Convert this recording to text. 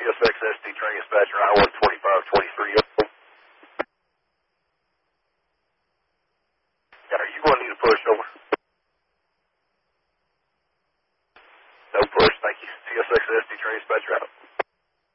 CSX SD train dispatcher, I-125-23. Are you going to need a push over? No push, thank you. CSX SD train dispatcher out.